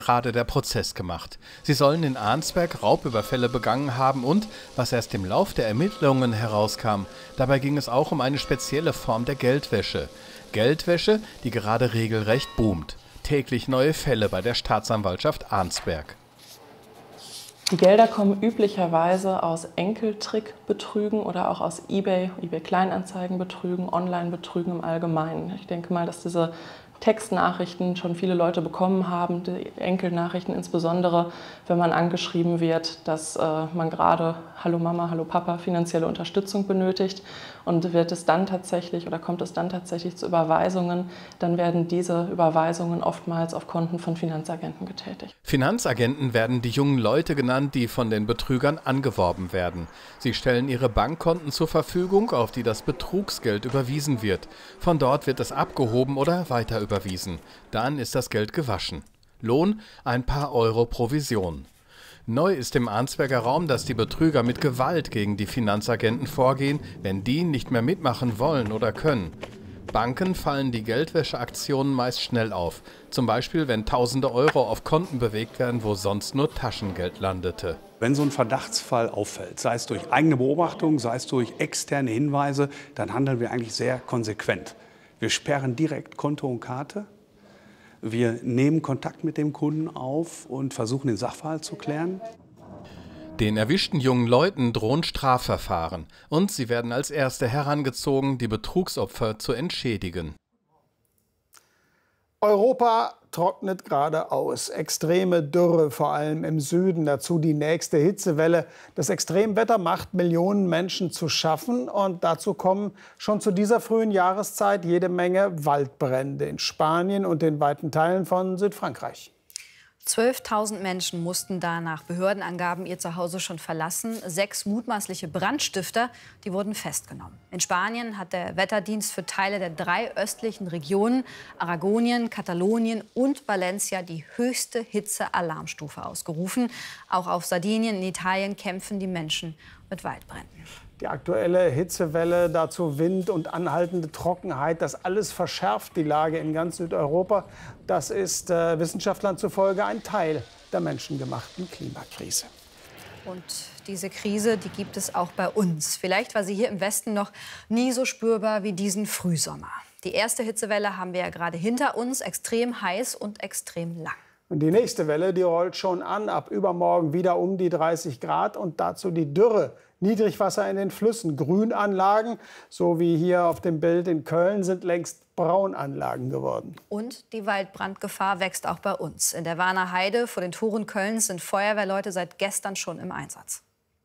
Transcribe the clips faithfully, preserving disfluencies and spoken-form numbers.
Gerade der Prozess gemacht. Sie sollen in Arnsberg Raubüberfälle begangen haben und, was erst im Lauf der Ermittlungen herauskam, dabei ging es auch um eine spezielle Form der Geldwäsche. Geldwäsche, die gerade regelrecht boomt. Täglich neue Fälle bei der Staatsanwaltschaft Arnsberg. Die Gelder kommen üblicherweise aus Enkeltrickbetrügen oder auch aus eBay, eBay-Kleinanzeigenbetrügen, Online-Betrügen im Allgemeinen. Ich denke mal, dass diese Textnachrichten schon viele Leute bekommen haben, die Enkelnachrichten insbesondere, wenn man angeschrieben wird, dass äh, man gerade Hallo Mama, Hallo Papa finanzielle Unterstützung benötigt und wird es dann tatsächlich oder kommt es dann tatsächlich zu Überweisungen, dann werden diese Überweisungen oftmals auf Konten von Finanzagenten getätigt. Finanzagenten werden die jungen Leute genannt, die von den Betrügern angeworben werden. Sie stellen ihre Bankkonten zur Verfügung, auf die das Betrugsgeld überwiesen wird. Von dort wird es abgehoben oder weiter überwiesen. Dann ist das Geld gewaschen. Lohn ein paar Euro Provision. Neu ist im Arnsberger Raum, dass die Betrüger mit Gewalt gegen die Finanzagenten vorgehen, wenn die nicht mehr mitmachen wollen oder können. Banken fallen die Geldwäscheaktionen meist schnell auf. Zum Beispiel, wenn tausende Euro auf Konten bewegt werden, wo sonst nur Taschengeld landete. Wenn so ein Verdachtsfall auffällt, sei es durch eigene Beobachtung, sei es durch externe Hinweise, dann handeln wir eigentlich sehr konsequent. Wir sperren direkt Konto und Karte. Wir nehmen Kontakt mit dem Kunden auf und versuchen, den Sachverhalt zu klären. Den erwischten jungen Leuten drohen Strafverfahren und sie werden als Erste herangezogen, die Betrugsopfer zu entschädigen. Europa trocknet gerade aus. Extreme Dürre, vor allem im Süden. Dazu die nächste Hitzewelle. Das Extremwetter macht Millionen Menschen zu schaffen. Und dazu kommen schon zu dieser frühen Jahreszeit jede Menge Waldbrände in Spanien und in weiten Teilen von Südfrankreich. zwölftausend Menschen mussten da nach Behördenangaben ihr Zuhause schon verlassen. Sechs mutmaßliche Brandstifter, die wurden festgenommen. In Spanien hat der Wetterdienst für Teile der drei östlichen Regionen, Aragonien, Katalonien und Valencia, die höchste Hitze-Alarmstufe ausgerufen. Auch auf Sardinien in Italien kämpfen die Menschen mit Waldbränden. Die aktuelle Hitzewelle, dazu Wind und anhaltende Trockenheit, das alles verschärft die Lage in ganz Südeuropa. Das ist äh, Wissenschaftlern zufolge ein Teil der menschengemachten Klimakrise. Und diese Krise, die gibt es auch bei uns. Vielleicht war sie hier im Westen noch nie so spürbar wie diesen Frühsommer. Die erste Hitzewelle haben wir ja gerade hinter uns, extrem heiß und extrem lang. Und die nächste Welle, die rollt schon an, ab übermorgen wieder um die dreißig Grad und dazu die Dürre. Niedrigwasser in den Flüssen, Grünanlagen, so wie hier auf dem Bild in Köln, sind längst Braunanlagen geworden. Und die Waldbrandgefahr wächst auch bei uns. In der Warner Heide vor den Toren Kölns sind Feuerwehrleute seit gestern schon im Einsatz.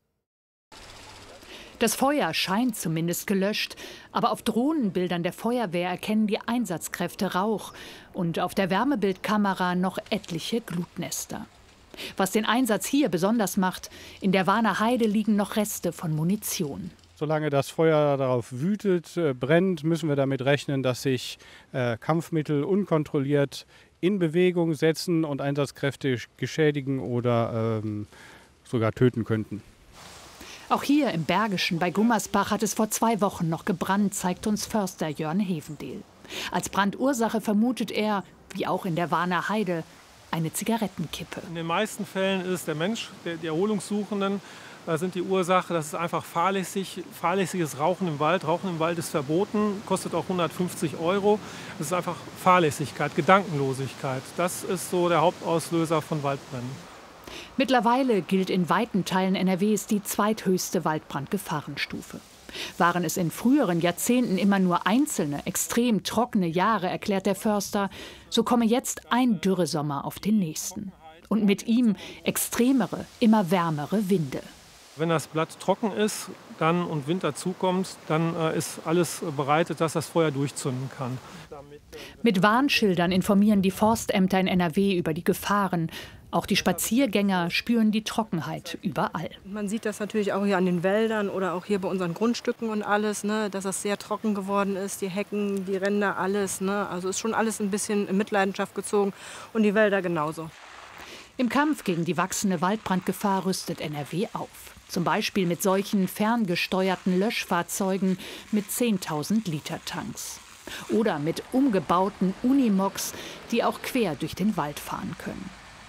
Das Feuer scheint zumindest gelöscht, aber auf Drohnenbildern der Feuerwehr erkennen die Einsatzkräfte Rauch und auf der Wärmebildkamera noch etliche Glutnester. Was den Einsatz hier besonders macht, in der Warner Heide liegen noch Reste von Munition. Solange das Feuer darauf wütet, äh, brennt, müssen wir damit rechnen, dass sich äh, Kampfmittel unkontrolliert in Bewegung setzen und Einsatzkräfte geschädigen oder ähm, sogar töten könnten. Auch hier im Bergischen bei Gummersbach hat es vor zwei Wochen noch gebrannt, zeigt uns Förster Jörn Hevendehl. Als Brandursache vermutet er, wie auch in der Warner Heide, eine Zigarettenkippe. In den meisten Fällen ist es der Mensch, der, die Erholungssuchenden, da sind die Ursache. Das ist einfach fahrlässig, fahrlässiges Rauchen im Wald. Rauchen im Wald ist verboten, kostet auch hundertfünfzig Euro. Das ist einfach Fahrlässigkeit, Gedankenlosigkeit. Das ist so der Hauptauslöser von Waldbränden. Mittlerweile gilt in weiten Teilen N R Ws die zweithöchste Waldbrandgefahrenstufe. Waren es in früheren Jahrzehnten immer nur einzelne, extrem trockene Jahre, erklärt der Förster, so komme jetzt ein Dürresommer auf den nächsten. Und mit ihm extremere, immer wärmere Winde. Wenn das Blatt trocken ist dann und Winter zukommt, dann äh, ist alles bereitet, dass das Feuer durchzünden kann. Mit Warnschildern informieren die Forstämter in N R W über die Gefahren. Auch die Spaziergänger spüren die Trockenheit überall. Man sieht das natürlich auch hier an den Wäldern oder auch hier bei unseren Grundstücken und alles, ne, dass das sehr trocken geworden ist. Die Hecken, die Ränder, alles. Ne, also ist schon alles ein bisschen in Mitleidenschaft gezogen und die Wälder genauso. Im Kampf gegen die wachsende Waldbrandgefahr rüstet N R W auf. Zum Beispiel mit solchen ferngesteuerten Löschfahrzeugen mit zehntausend Liter Tanks. Oder mit umgebauten Unimogs, die auch quer durch den Wald fahren können.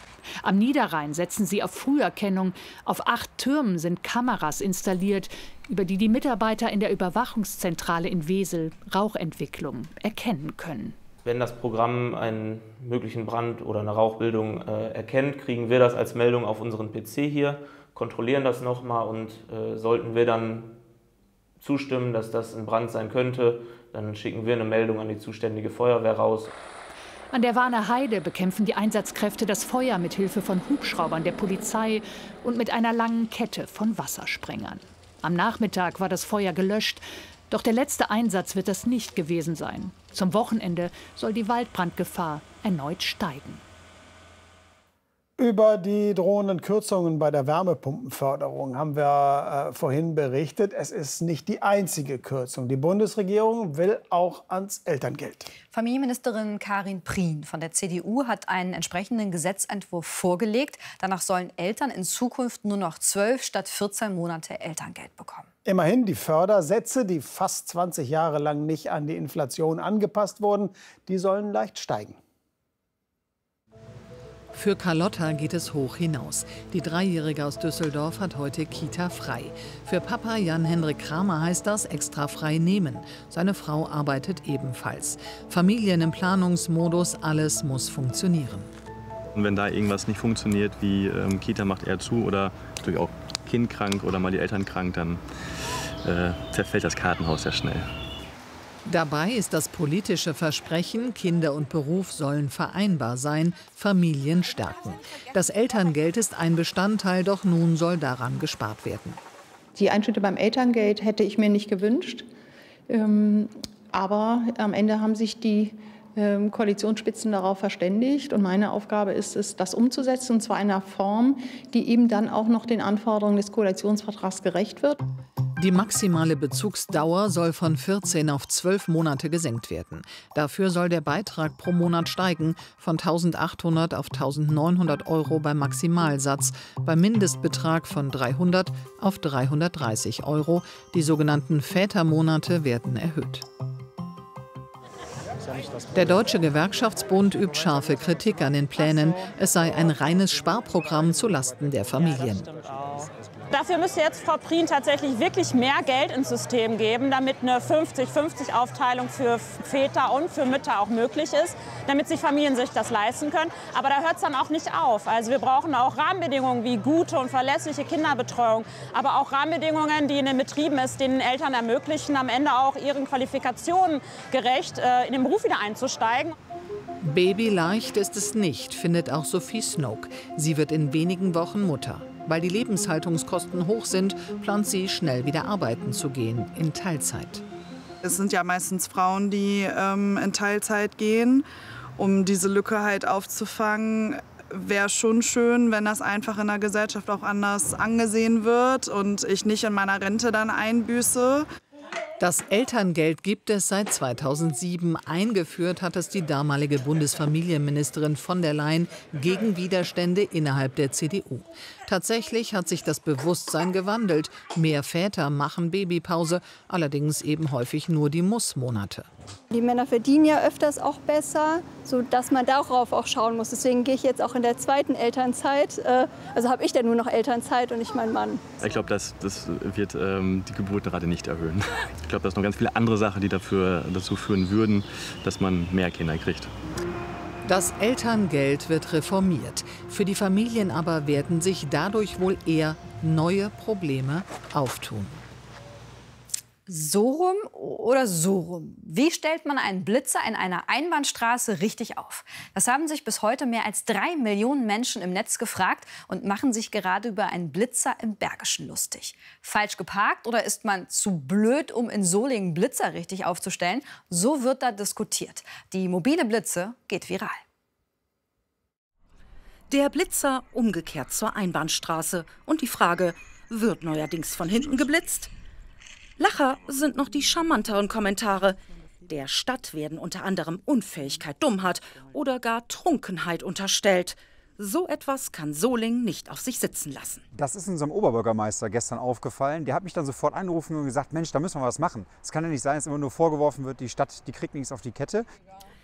Am Niederrhein setzen sie auf Früherkennung. Auf acht Türmen sind Kameras installiert, über die die Mitarbeiter in der Überwachungszentrale in Wesel Rauchentwicklung erkennen können. Wenn das Programm einen möglichen Brand oder eine Rauchbildung äh, erkennt, kriegen wir das als Meldung auf unseren P C hier, kontrollieren das nochmal und äh, sollten wir dann zustimmen, dass das ein Brand sein könnte, dann schicken wir eine Meldung an die zuständige Feuerwehr raus. An der Warner Heide bekämpfen die Einsatzkräfte das Feuer mit Hilfe von Hubschraubern der Polizei und mit einer langen Kette von Wassersprengern. Am Nachmittag war das Feuer gelöscht, doch der letzte Einsatz wird das nicht gewesen sein. Zum Wochenende soll die Waldbrandgefahr erneut steigen. Über die drohenden Kürzungen bei der Wärmepumpenförderung haben wir äh, vorhin berichtet. Es ist nicht die einzige Kürzung. Die Bundesregierung will auch ans Elterngeld. Familienministerin Karin Prien von der C D U hat einen entsprechenden Gesetzentwurf vorgelegt. Danach sollen Eltern in Zukunft nur noch zwölf statt vierzehn Monate Elterngeld bekommen. Immerhin die Fördersätze, die fast zwanzig Jahre lang nicht an die Inflation angepasst wurden, die sollen leicht steigen. Für Carlotta geht es hoch hinaus. Die Dreijährige aus Düsseldorf hat heute Kita frei. Für Papa Jan-Hendrik Kramer heißt das extra frei nehmen. Seine Frau arbeitet ebenfalls. Familien im Planungsmodus, alles muss funktionieren. Und wenn da irgendwas nicht funktioniert, wie ähm, Kita macht eher zu oder natürlich auch Kind krank oder mal die Eltern krank, dann äh, zerfällt das Kartenhaus sehr schnell. Dabei ist das politische Versprechen, Kinder und Beruf sollen vereinbar sein, Familien stärken. Das Elterngeld ist ein Bestandteil, doch nun soll daran gespart werden. Die Einschnitte beim Elterngeld hätte ich mir nicht gewünscht. Ähm, aber am Ende haben sich die ähm, Koalitionsspitzen darauf verständigt. Und meine Aufgabe ist es, das umzusetzen, und zwar in einer Form, die eben dann auch noch den Anforderungen des Koalitionsvertrags gerecht wird. Die maximale Bezugsdauer soll von vierzehn auf zwölf Monate gesenkt werden. Dafür soll der Beitrag pro Monat steigen von eintausendachthundert auf eintausendneunhundert Euro beim Maximalsatz, beim Mindestbetrag von dreihundert auf dreihundertdreißig Euro. Die sogenannten Vätermonate werden erhöht. Der Deutsche Gewerkschaftsbund übt scharfe Kritik an den Plänen. Es sei ein reines Sparprogramm zulasten der Familien. Dafür müsste jetzt Frau Prien tatsächlich wirklich mehr Geld ins System geben, damit eine fünfzig fünfzig Aufteilung für Väter und für Mütter auch möglich ist, damit sich Familien sich das leisten können. Aber da hört es dann auch nicht auf. Also wir brauchen auch Rahmenbedingungen wie gute und verlässliche Kinderbetreuung, aber auch Rahmenbedingungen, die in den Betrieben es den Eltern ermöglichen, am Ende auch ihren Qualifikationen gerecht äh, in den Beruf wieder einzusteigen. Babyleicht ist es nicht, findet auch Sophie Snoke. Sie wird in wenigen Wochen Mutter. Weil die Lebenshaltungskosten hoch sind, plant sie, schnell wieder arbeiten zu gehen, in Teilzeit. Es sind ja meistens Frauen, die ähm, in Teilzeit gehen, um diese Lücke halt aufzufangen. Wäre schon schön, wenn das einfach in der Gesellschaft auch anders angesehen wird und ich nicht in meiner Rente dann einbüße. Das Elterngeld gibt es seit zweitausendsieben. Eingeführt hat es die damalige Bundesfamilienministerin von der Leyen gegen Widerstände innerhalb der C D U. Tatsächlich hat sich das Bewusstsein gewandelt. Mehr Väter machen Babypause, allerdings eben häufig nur die Muss-Monate. Die Männer verdienen ja öfters auch besser, sodass man darauf auch schauen muss. Deswegen gehe ich jetzt auch in der zweiten Elternzeit. Also habe ich dann nur noch Elternzeit und nicht mein Mann. Ich glaube, das, das wird ähm, die Geburtenrate nicht erhöhen. Ich glaube, da sind noch ganz viele andere Sachen, die dafür, dazu führen würden, dass man mehr Kinder kriegt. Das Elterngeld wird reformiert. Für die Familien aber werden sich dadurch wohl eher neue Probleme auftun. So rum oder so rum? Wie stellt man einen Blitzer in einer Einbahnstraße richtig auf? Das haben sich bis heute mehr als drei Millionen Menschen im Netz gefragt und machen sich gerade über einen Blitzer im Bergischen lustig. Falsch geparkt oder ist man zu blöd, um in Solingen Blitzer richtig aufzustellen? So wird da diskutiert. Die mobile Blitze geht viral. Der Blitzer umgekehrt zur Einbahnstraße. Und die Frage, wird neuerdings von hinten geblitzt? Lacher sind noch die charmanteren Kommentare. Der Stadt werden unter anderem Unfähigkeit, Dummheit oder gar Trunkenheit unterstellt. So etwas kann Solingen nicht auf sich sitzen lassen. Das ist unserem Oberbürgermeister gestern aufgefallen. Der hat mich dann sofort angerufen und gesagt, Mensch, da müssen wir was machen. Es kann ja nicht sein, dass immer nur vorgeworfen wird, die Stadt, die kriegt nichts auf die Kette.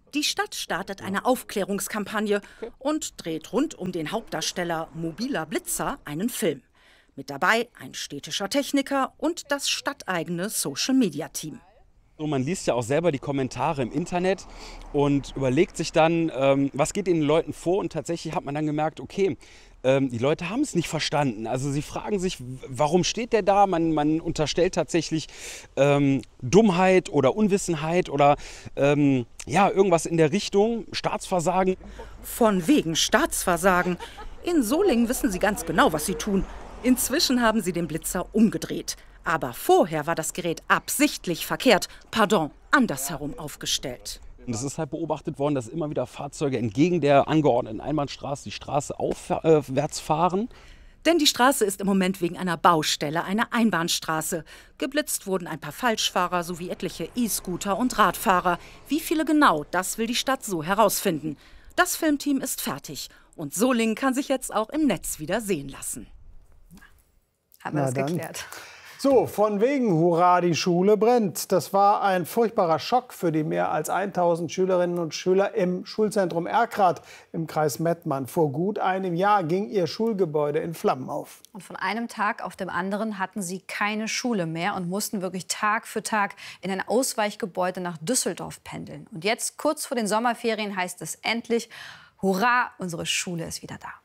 Die Stadt startet eine Aufklärungskampagne und dreht rund um den Hauptdarsteller Mobiler Blitzer einen Film. Mit dabei ein städtischer Techniker und das stadteigene Social-Media-Team. Man liest ja auch selber die Kommentare im Internet und überlegt sich dann, ähm, was geht den Leuten vor. Und tatsächlich hat man dann gemerkt, okay, ähm, die Leute haben es nicht verstanden. Also sie fragen sich, warum steht der da? Man, man unterstellt tatsächlich ähm, Dummheit oder Unwissenheit oder ähm, ja, irgendwas in der Richtung, Staatsversagen. Von wegen Staatsversagen. In Solingen wissen sie ganz genau, was sie tun. Inzwischen haben sie den Blitzer umgedreht. Aber vorher war das Gerät absichtlich verkehrt, pardon, andersherum aufgestellt. Und es ist halt beobachtet worden, dass immer wieder Fahrzeuge entgegen der angeordneten Einbahnstraße die Straße aufwärts fahren. Denn die Straße ist im Moment wegen einer Baustelle eine Einbahnstraße. Geblitzt wurden ein paar Falschfahrer sowie etliche E-Scooter und Radfahrer. Wie viele genau, das will die Stadt so herausfinden. Das Filmteam ist fertig und Solingen kann sich jetzt auch im Netz wieder sehen lassen. Haben wir das geklärt. So, von wegen Hurra, die Schule brennt. Das war ein furchtbarer Schock für die mehr als tausend Schülerinnen und Schüler im Schulzentrum Erkrath im Kreis Mettmann. Vor gut einem Jahr ging ihr Schulgebäude in Flammen auf. Und von einem Tag auf den anderen hatten sie keine Schule mehr und mussten wirklich Tag für Tag in ein Ausweichgebäude nach Düsseldorf pendeln. Und jetzt, kurz vor den Sommerferien, heißt es endlich, Hurra, unsere Schule ist wieder da.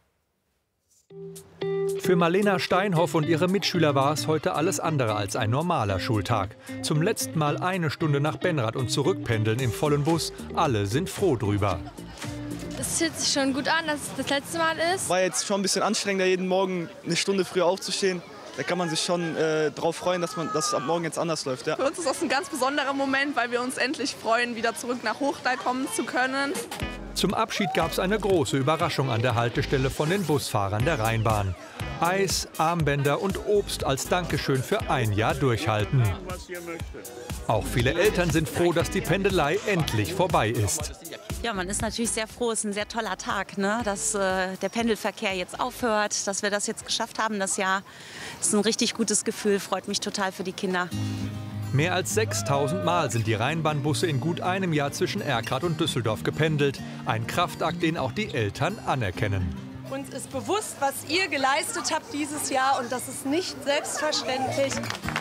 Für Marlena Steinhoff und ihre Mitschüler war es heute alles andere als ein normaler Schultag. Zum letzten Mal eine Stunde nach Benrath und zurückpendeln im vollen Bus. Alle sind froh drüber. Es fühlt sich schon gut an, dass es das letzte Mal ist. War jetzt schon ein bisschen anstrengender, jeden Morgen eine Stunde früher aufzustehen. Da kann man sich schon äh, darauf freuen, dass, man, dass es ab morgen jetzt anders läuft. Ja. Für uns ist das ein ganz besonderer Moment, weil wir uns endlich freuen, wieder zurück nach Hochdal kommen zu können. Zum Abschied gab es eine große Überraschung an der Haltestelle von den Busfahrern der Rheinbahn. Eis, Armbänder und Obst als Dankeschön für ein Jahr Durchhalten. Auch viele Eltern sind froh, dass die Pendelei endlich vorbei ist. Ja, man ist natürlich sehr froh. Es ist ein sehr toller Tag, ne? Dass äh, der Pendelverkehr jetzt aufhört, dass wir das jetzt geschafft haben, das Jahr. Das ist ein richtig gutes Gefühl, freut mich total für die Kinder. Mehr als sechstausend Mal sind die Rheinbahnbusse in gut einem Jahr zwischen Erkrath und Düsseldorf gependelt. Ein Kraftakt, den auch die Eltern anerkennen. Uns ist bewusst, was ihr geleistet habt dieses Jahr, und das ist nicht selbstverständlich.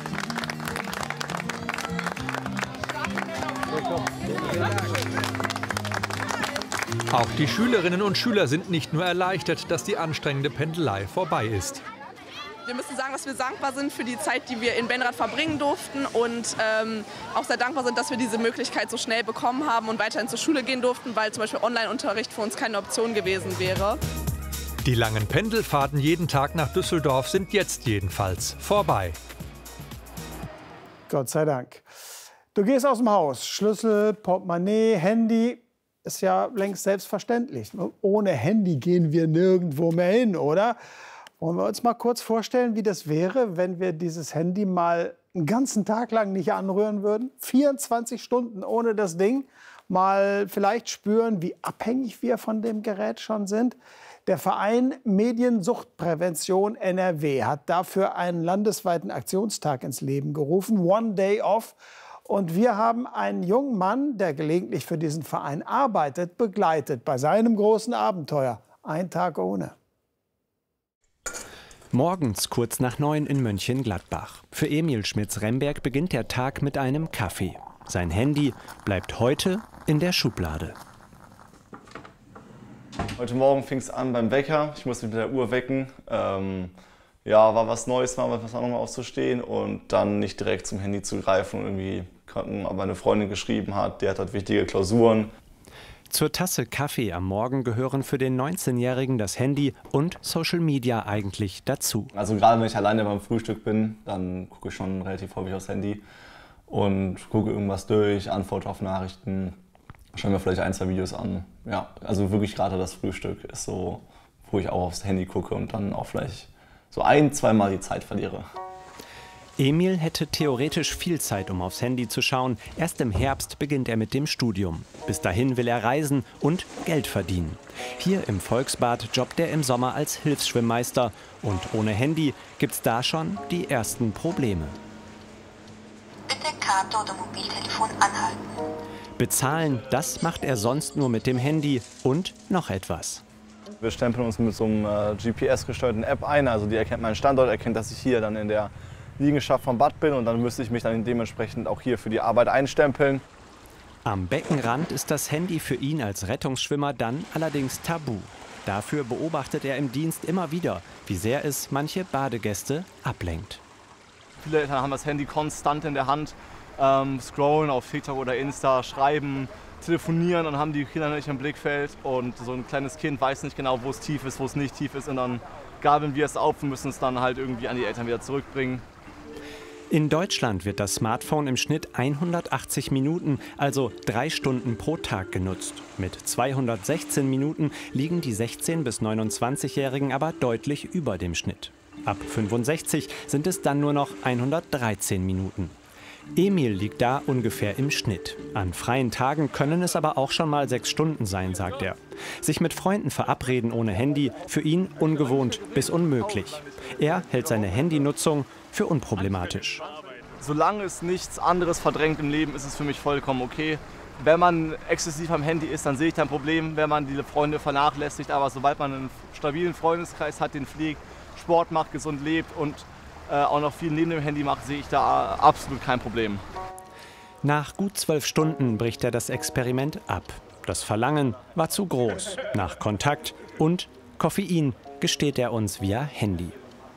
Auch die Schülerinnen und Schüler sind nicht nur erleichtert, dass die anstrengende Pendelei vorbei ist. Wir müssen sagen, dass wir dankbar sind für die Zeit, die wir in Benrath verbringen durften, und ähm, auch sehr dankbar sind, dass wir diese Möglichkeit so schnell bekommen haben und weiterhin zur Schule gehen durften, weil zum Beispiel Online-Unterricht für uns keine Option gewesen wäre. Die langen Pendelfahrten jeden Tag nach Düsseldorf sind jetzt jedenfalls vorbei. Gott sei Dank. Du gehst aus dem Haus, Schlüssel, Portemonnaie, Handy, ist ja längst selbstverständlich. Ohne Handy gehen wir nirgendwo mehr hin, oder? Wollen wir uns mal kurz vorstellen, wie das wäre, wenn wir dieses Handy mal einen ganzen Tag lang nicht anrühren würden? vierundzwanzig Stunden ohne das Ding. Mal vielleicht spüren, wie abhängig wir von dem Gerät schon sind. Der Verein Mediensuchtprävention N R W hat dafür einen landesweiten Aktionstag ins Leben gerufen, One Day Off. Und wir haben einen jungen Mann, der gelegentlich für diesen Verein arbeitet, begleitet bei seinem großen Abenteuer. Ein Tag ohne. Morgens kurz nach neun in Mönchengladbach. Für Emil Schmitz-Remberg beginnt der Tag mit einem Kaffee. Sein Handy bleibt heute in der Schublade. Heute Morgen fing es an beim Wecker. Ich musste mit der Uhr wecken. Ähm, ja, war was Neues, mal was anderes aufzustehen und dann nicht direkt zum Handy zu greifen. Irgendwie, aber eine Freundin geschrieben hat, die hat halt wichtige Klausuren. Zur Tasse Kaffee am Morgen gehören für den neunzehnjährigen das Handy und Social Media eigentlich dazu. Also gerade wenn ich alleine beim Frühstück bin, dann gucke ich schon relativ häufig aufs Handy und gucke irgendwas durch, antworte auf Nachrichten, schaue mir vielleicht ein, zwei Videos an. Ja, also wirklich gerade das Frühstück ist so, wo ich auch aufs Handy gucke und dann auch vielleicht so ein, zweimal die Zeit verliere. Emil hätte theoretisch viel Zeit, um aufs Handy zu schauen. Erst im Herbst beginnt er mit dem Studium. Bis dahin will er reisen und Geld verdienen. Hier im Volksbad jobbt er im Sommer als Hilfsschwimmmeister. Und ohne Handy gibt's da schon die ersten Probleme. Bitte Karte oder Mobiltelefon anhalten. Bezahlen, das macht er sonst nur mit dem Handy und noch etwas. Wir stempeln uns mit so einer G P S-gesteuerten App ein, also die erkennt meinen Standort, erkennt, dass ich hier dann in der Liegenschaft vom Bad bin und dann müsste ich mich dann dementsprechend auch hier für die Arbeit einstempeln. Am Beckenrand ist das Handy für ihn als Rettungsschwimmer dann allerdings tabu. Dafür beobachtet er im Dienst immer wieder, wie sehr es manche Badegäste ablenkt. Viele Eltern haben das Handy konstant in der Hand, ähm, scrollen auf TikTok oder Insta, schreiben, telefonieren und haben die Kinder nicht im Blickfeld. Und so ein kleines Kind weiß nicht genau, wo es tief ist, wo es nicht tief ist. Und dann gabeln wir es auf und müssen es dann halt irgendwie an die Eltern wieder zurückbringen. In Deutschland wird das Smartphone im Schnitt hundertachtzig Minuten, also drei Stunden pro Tag genutzt. Mit zweihundertsechzehn Minuten liegen die sechzehn- bis neunundzwanzigjährigen aber deutlich über dem Schnitt. Ab fünfundsechzig sind es dann nur noch hundertdreizehn Minuten. Emil liegt da ungefähr im Schnitt. An freien Tagen können es aber auch schon mal sechs Stunden sein, sagt er. Sich mit Freunden verabreden ohne Handy, für ihn ungewohnt bis unmöglich. Er hält seine Handynutzung für unproblematisch. Solange es nichts anderes verdrängt im Leben, ist es für mich vollkommen okay. Wenn man exzessiv am Handy ist, dann sehe ich da ein Problem, wenn man die Freunde vernachlässigt. Aber sobald man einen stabilen Freundeskreis hat, den pflegt, Sport macht, gesund lebt und äh, auch noch viel neben dem Handy macht, sehe ich da absolut kein Problem. Nach gut zwölf Stunden bricht er das Experiment ab. Das Verlangen war zu groß. Nach Kontakt und Koffein gesteht er uns via Handy.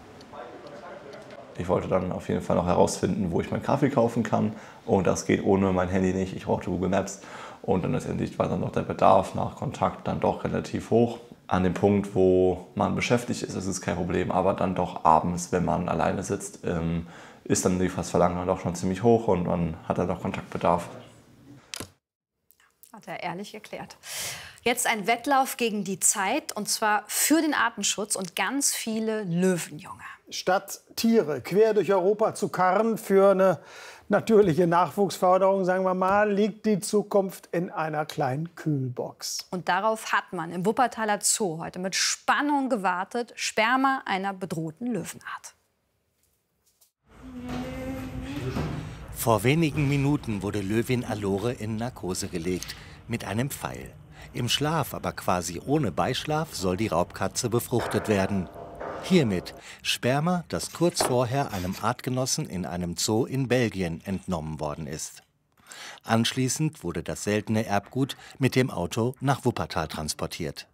Ich wollte dann auf jeden Fall noch herausfinden, wo ich meinen Kaffee kaufen kann. Und das geht ohne mein Handy nicht. Ich brauchte Google Maps. Und dann letztendlich war dann noch der Bedarf nach Kontakt dann doch relativ hoch. An dem Punkt, wo man beschäftigt ist, ist es kein Problem. Aber dann doch abends, wenn man alleine sitzt, ist dann das Verlangen dann doch schon ziemlich hoch und man hat dann doch Kontaktbedarf. Hat er ehrlich erklärt. Jetzt ein Wettlauf gegen die Zeit, und zwar für den Artenschutz und ganz viele Löwenjunge. Statt Tiere quer durch Europa zu karren für eine natürliche Nachwuchsförderung, sagen wir mal, liegt die Zukunft in einer kleinen Kühlbox. Und darauf hat man im Wuppertaler Zoo heute mit Spannung gewartet. Sperma einer bedrohten Löwenart. Vor wenigen Minuten wurde Löwin Allore in Narkose gelegt, mit einem Pfeil. Im Schlaf, aber quasi ohne Beischlaf, soll die Raubkatze befruchtet werden. Hiermit Sperma, das kurz vorher einem Artgenossen in einem Zoo in Belgien entnommen worden ist. Anschließend wurde das seltene Erbgut mit dem Auto nach Wuppertal transportiert.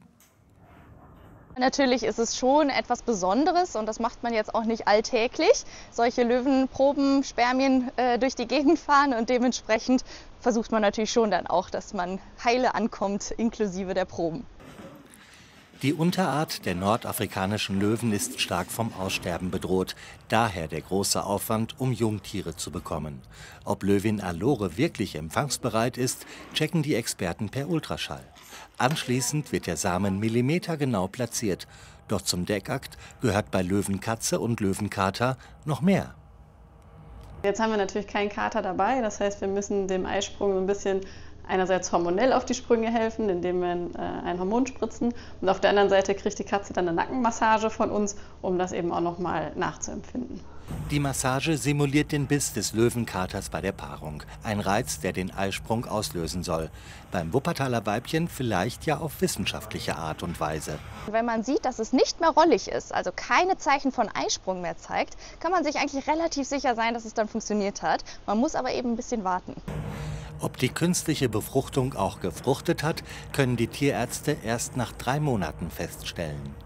Natürlich ist es schon etwas Besonderes und das macht man jetzt auch nicht alltäglich. Solche Löwenproben, Spermien äh, durch die Gegend fahren und dementsprechend versucht man natürlich schon dann auch, dass man heile ankommt, inklusive der Proben. Die Unterart der nordafrikanischen Löwen ist stark vom Aussterben bedroht. Daher der große Aufwand, um Jungtiere zu bekommen. Ob Löwin Allore wirklich empfangsbereit ist, checken die Experten per Ultraschall. Anschließend wird der Samen millimetergenau platziert. Doch zum Deckakt gehört bei Löwenkatze und Löwenkater noch mehr. Jetzt haben wir natürlich keinen Kater dabei, das heißt, wir müssen dem Eisprung so ein bisschen einerseits hormonell auf die Sprünge helfen, indem wir äh, ein Hormon spritzen, und auf der anderen Seite kriegt die Katze dann eine Nackenmassage von uns, um das eben auch noch mal nachzuempfinden. Die Massage simuliert den Biss des Löwenkaters bei der Paarung. Ein Reiz, der den Eisprung auslösen soll. Beim Wuppertaler Weibchen vielleicht ja auf wissenschaftliche Art und Weise. Wenn man sieht, dass es nicht mehr rollig ist, also keine Zeichen von Eisprung mehr zeigt, kann man sich eigentlich relativ sicher sein, dass es dann funktioniert hat. Man muss aber eben ein bisschen warten. Ob die künstliche Befruchtung auch gefruchtet hat, können die Tierärzte erst nach drei Monaten feststellen.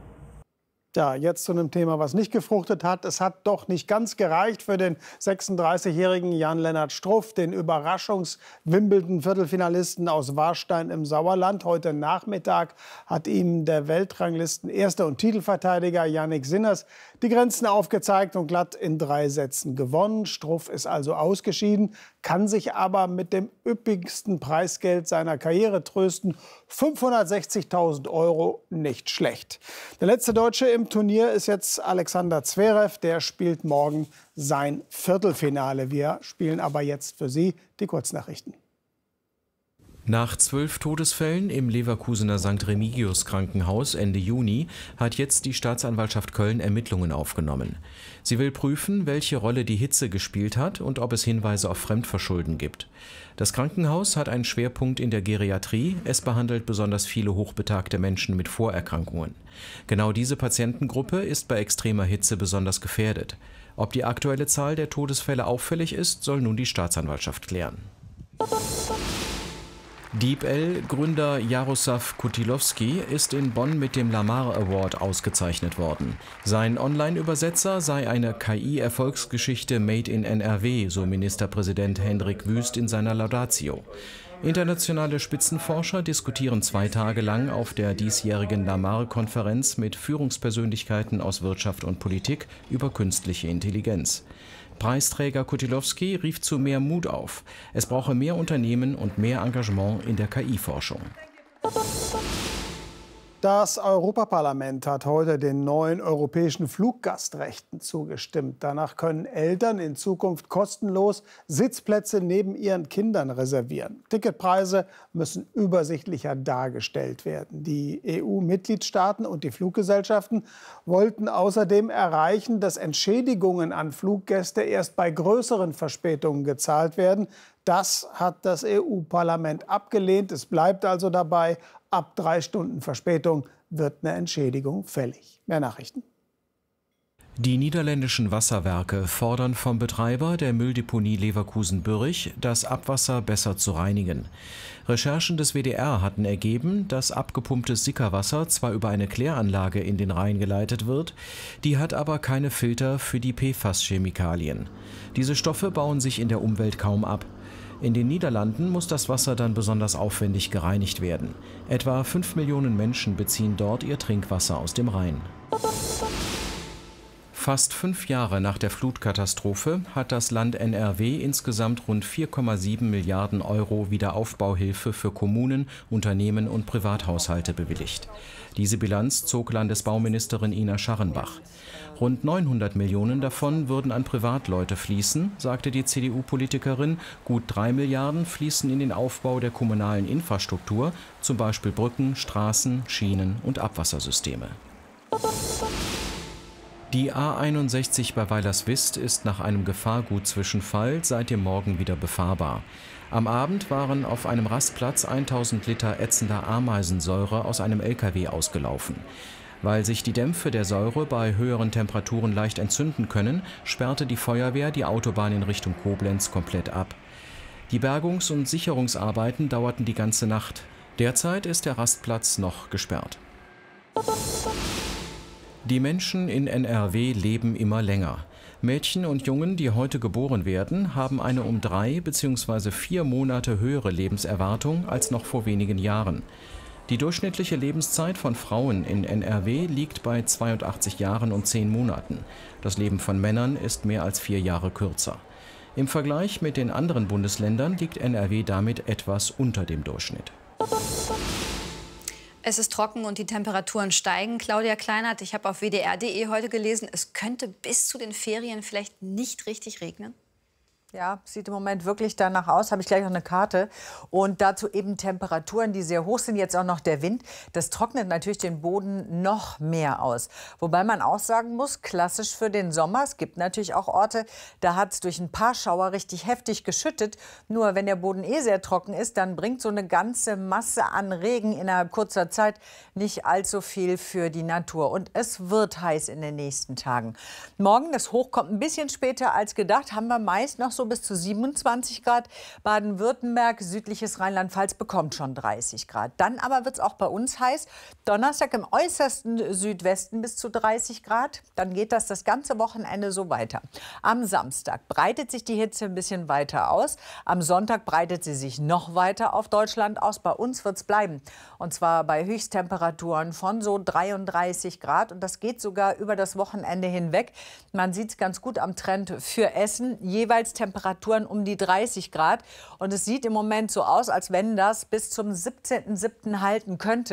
Ja, jetzt zu einem Thema, was nicht gefruchtet hat. Es hat doch nicht ganz gereicht für den sechsunddreißigjährigen Jan-Lennart Struff, den Überraschungs-Wimbledon-Viertelfinalisten aus Warstein im Sauerland. Heute Nachmittag hat ihm der Weltranglisten-Erster und Titelverteidiger Jannik Sinners die Grenzen aufgezeigt und glatt in drei Sätzen gewonnen. Struff ist also ausgeschieden, kann sich aber mit dem üppigsten Preisgeld seiner Karriere trösten. fünfhundertsechzigtausend Euro, nicht schlecht. Der letzte Deutsche im Turnier ist jetzt Alexander Zverev. Der spielt morgen sein Viertelfinale. Wir spielen aber jetzt für Sie die Kurznachrichten. Nach zwölf Todesfällen im Leverkusener Sankt Remigius Krankenhaus Ende Juni hat jetzt die Staatsanwaltschaft Köln Ermittlungen aufgenommen. Sie will prüfen, welche Rolle die Hitze gespielt hat und ob es Hinweise auf Fremdverschulden gibt. Das Krankenhaus hat einen Schwerpunkt in der Geriatrie. Es behandelt besonders viele hochbetagte Menschen mit Vorerkrankungen. Genau diese Patientengruppe ist bei extremer Hitze besonders gefährdet. Ob die aktuelle Zahl der Todesfälle auffällig ist, soll nun die Staatsanwaltschaft klären. DeepL-Gründer Jaroslav Kutilowski ist in Bonn mit dem Lamar Award ausgezeichnet worden. Sein Online-Übersetzer sei eine K I-Erfolgsgeschichte made in N R W, so Ministerpräsident Hendrik Wüst in seiner Laudatio. Internationale Spitzenforscher diskutieren zwei Tage lang auf der diesjährigen Lamar-Konferenz mit Führungspersönlichkeiten aus Wirtschaft und Politik über künstliche Intelligenz. Preisträger Kutilowski rief zu mehr Mut auf. Es brauche mehr Unternehmen und mehr Engagement in der K I-Forschung. Das Europaparlament hat heute den neuen europäischen Fluggastrechten zugestimmt. Danach können Eltern in Zukunft kostenlos Sitzplätze neben ihren Kindern reservieren. Ticketpreise müssen übersichtlicher dargestellt werden. Die E U-Mitgliedstaaten und die Fluggesellschaften wollten außerdem erreichen, dass Entschädigungen an Fluggäste erst bei größeren Verspätungen gezahlt werden. Das hat das E U-Parlament abgelehnt. Es bleibt also dabei, ab drei Stunden Verspätung wird eine Entschädigung fällig. Mehr Nachrichten. Die niederländischen Wasserwerke fordern vom Betreiber der Mülldeponie Leverkusen-Bürrich, das Abwasser besser zu reinigen. Recherchen des W D R hatten ergeben, dass abgepumptes Sickerwasser zwar über eine Kläranlage in den Rhein geleitet wird, die hat aber keine Filter für die P F A S-Chemikalien. Diese Stoffe bauen sich in der Umwelt kaum ab. In den Niederlanden muss das Wasser dann besonders aufwendig gereinigt werden. Etwa fünf Millionen Menschen beziehen dort ihr Trinkwasser aus dem Rhein. Fast fünf Jahre nach der Flutkatastrophe hat das Land N R W insgesamt rund vier Komma sieben Milliarden Euro Wiederaufbauhilfe für Kommunen, Unternehmen und Privathaushalte bewilligt. Diese Bilanz zog Landesbauministerin Ina Scharrenbach. Rund neunhundert Millionen davon würden an Privatleute fließen, sagte die C D U-Politikerin. Gut drei Milliarden fließen in den Aufbau der kommunalen Infrastruktur, zum Beispiel Brücken, Straßen, Schienen und Abwassersysteme. Die A einundsechzig bei Weilerswist ist nach einem Gefahrgutzwischenfall seit dem Morgen wieder befahrbar. Am Abend waren auf einem Rastplatz tausend Liter ätzender Ameisensäure aus einem L K W ausgelaufen. Weil sich die Dämpfe der Säure bei höheren Temperaturen leicht entzünden können, sperrte die Feuerwehr die Autobahn in Richtung Koblenz komplett ab. Die Bergungs- und Sicherungsarbeiten dauerten die ganze Nacht. Derzeit ist der Rastplatz noch gesperrt. Die Menschen in N R W leben immer länger. Mädchen und Jungen, die heute geboren werden, haben eine um drei bzw. vier Monate höhere Lebenserwartung als noch vor wenigen Jahren. Die durchschnittliche Lebenszeit von Frauen in N R W liegt bei zweiundachtzig Jahren und zehn Monaten. Das Leben von Männern ist mehr als vier Jahre kürzer. Im Vergleich mit den anderen Bundesländern liegt N R W damit etwas unter dem Durchschnitt. Es ist trocken und die Temperaturen steigen. Claudia Kleinert, ich habe auf W D R punkt de heute gelesen, es könnte bis zu den Ferien vielleicht nicht richtig regnen. Ja, sieht im Moment wirklich danach aus. Habe ich gleich noch eine Karte. Und dazu eben Temperaturen, die sehr hoch sind. Jetzt auch noch der Wind. Das trocknet natürlich den Boden noch mehr aus. Wobei man auch sagen muss, klassisch für den Sommer. Es gibt natürlich auch Orte, da hat es durch ein paar Schauer richtig heftig geschüttet. Nur wenn der Boden eh sehr trocken ist, dann bringt so eine ganze Masse an Regen innerhalb kurzer Zeit nicht allzu viel für die Natur. Und es wird heiß in den nächsten Tagen. Morgen, das Hoch kommt ein bisschen später als gedacht, haben wir meist noch so bis zu siebenundzwanzig Grad. Baden-Württemberg, südliches Rheinland-Pfalz bekommt schon dreißig Grad. Dann aber wird es auch bei uns heiß. Donnerstag im äußersten Südwesten bis zu dreißig Grad. Dann geht das das ganze Wochenende so weiter. Am Samstag breitet sich die Hitze ein bisschen weiter aus. Am Sonntag breitet sie sich noch weiter auf Deutschland aus. Bei uns wird es bleiben. Und zwar bei Höchsttemperaturen von so dreiunddreißig Grad. Und das geht sogar über das Wochenende hinweg. Man sieht es ganz gut am Trend für Essen. Jeweils Temperaturen um die dreißig Grad. Und es sieht im Moment so aus, als wenn das bis zum siebzehnten siebten halten könnte.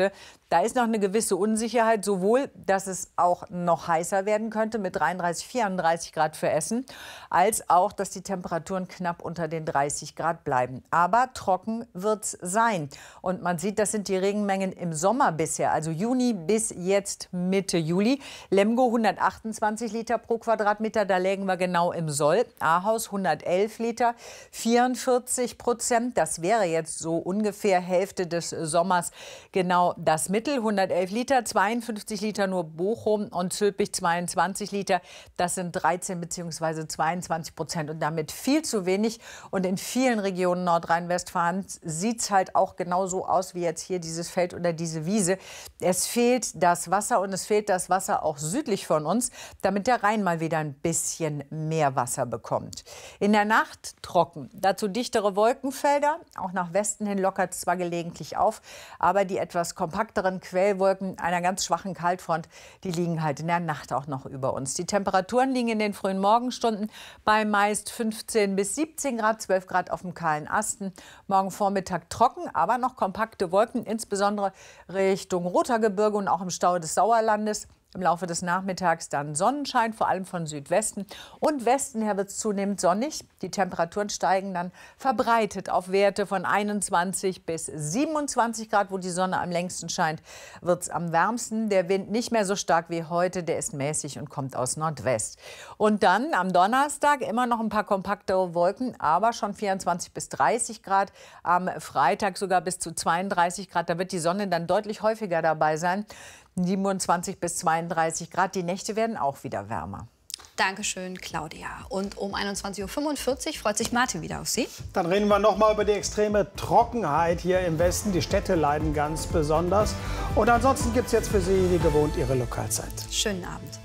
Da ist noch eine gewisse Unsicherheit, sowohl, dass es auch noch heißer werden könnte mit dreiunddreißig, vierunddreißig Grad für Essen, als auch, dass die Temperaturen knapp unter den dreißig Grad bleiben. Aber trocken wird es sein. Und man sieht, das sind die Regenmengen im Sommer bisher, also Juni bis jetzt Mitte Juli. Lemgo hundertachtundzwanzig Liter pro Quadratmeter, da lägen wir genau im Soll. Ahaus hundertelf Liter, vierundvierzig Prozent. Das wäre jetzt so ungefähr Hälfte des Sommers genau das Mittel. hundertelf Liter, zweiundfünfzig Liter nur Bochum und Zülpich zweiundzwanzig Liter. Das sind dreizehn bzw. zweiundzwanzig Prozent und damit viel zu wenig. Und in vielen Regionen Nordrhein-Westfalens sieht es halt auch genauso aus wie jetzt hier dieses Feld oder diese Wiese. Es fehlt das Wasser und es fehlt das Wasser auch südlich von uns, damit der Rhein mal wieder ein bisschen mehr Wasser bekommt. In der Nacht trocken, dazu dichtere Wolkenfelder. Auch nach Westen hin lockert es zwar gelegentlich auf, aber die etwas kompakteren Quellwolken einer ganz schwachen Kaltfront, die liegen halt in der Nacht auch noch über uns. Die Temperaturen liegen in den frühen Morgenstunden bei meist fünfzehn bis siebzehn Grad, zwölf Grad auf dem kahlen Asten. Morgen Vormittag trocken, aber noch kompakte Wolken, insbesondere Richtung Rothaargebirge und auch im Stau des Sauerlandes. Im Laufe des Nachmittags dann Sonnenschein, vor allem von Südwesten. Und Westen her wird es zunehmend sonnig. Die Temperaturen steigen dann verbreitet auf Werte von einundzwanzig bis siebenundzwanzig Grad. Wo die Sonne am längsten scheint, wird es am wärmsten. Der Wind nicht mehr so stark wie heute, der ist mäßig und kommt aus Nordwest. Und dann am Donnerstag immer noch ein paar kompaktere Wolken, aber schon vierundzwanzig bis dreißig Grad. Am Freitag sogar bis zu zweiunddreißig Grad. Da wird die Sonne dann deutlich häufiger dabei sein. siebenundzwanzig bis zweiunddreißig Grad. Die Nächte werden auch wieder wärmer. Dankeschön, Claudia. Und um einundzwanzig Uhr fünfundvierzig freut sich Martin wieder auf Sie. Dann reden wir noch mal über die extreme Trockenheit hier im Westen. Die Städte leiden ganz besonders. Und ansonsten gibt es jetzt für Sie, wie gewohnt, Ihre Lokalzeit. Schönen Abend.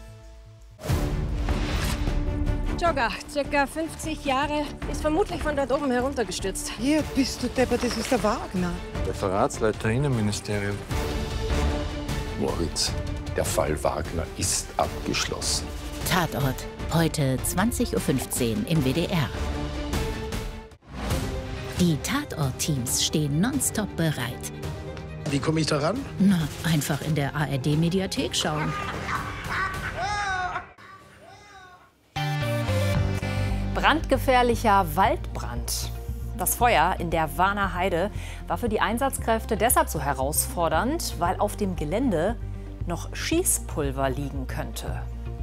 Jogger, circa fünfzig Jahre, ist vermutlich von dort oben heruntergestürzt. Hier bist du deppert, das ist der Wagner. Referatsleiter Innenministerium. Moritz, der Fall Wagner ist abgeschlossen. Tatort, heute zwanzig Uhr fünfzehn im W D R. Die Tatort-Teams stehen nonstop bereit. Wie komme ich da ran? Na, einfach in der A R D-Mediathek schauen. Brandgefährlicher Waldbrand. Das Feuer in der Warner Heide war für die Einsatzkräfte deshalb so herausfordernd, weil auf dem Gelände noch Schießpulver liegen könnte.